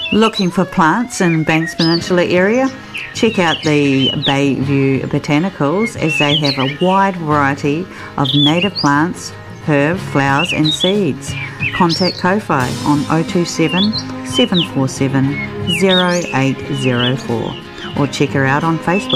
Looking for plants in Banks Peninsula area? Check out the Bayview Botanicals, as they have a wide variety of native plants, herb, flowers and seeds. Contact Ko-Fi on 027 747 0804 or check her out on Facebook.